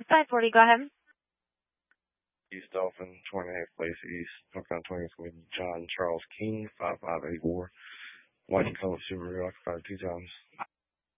540, go ahead. East Dolphin, 28th Place East, North Carolina 20th with John Charles King, 5584. White and color Subaru, occupied 2 times.